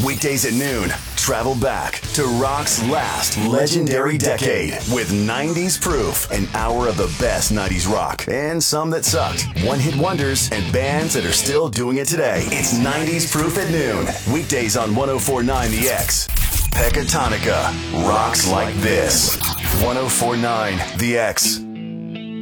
Weekdays at noon, travel back to rock's last legendary decade with 90s Proof, an hour of the best 90s rock and some that sucked, one-hit wonders, and bands that are still doing it today. It's 90s Proof at noon, weekdays on 104.9 The X. Pecatonica rocks like this. 104.9 The X.